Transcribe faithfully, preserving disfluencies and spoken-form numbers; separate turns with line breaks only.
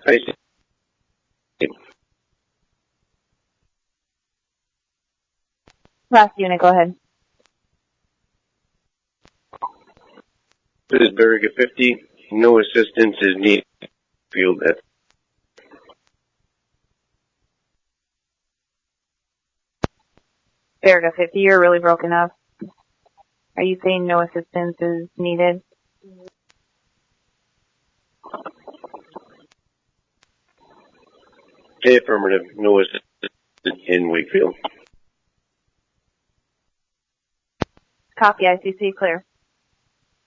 I see.
Last unit, go ahead.
This is Beriga fifty. No assistance is needed. Field at
Beriga fifty, you're really broken up. Are you saying no assistance is needed?
affirmative. No assistance in Wakefield.
Copy, I C C, clear.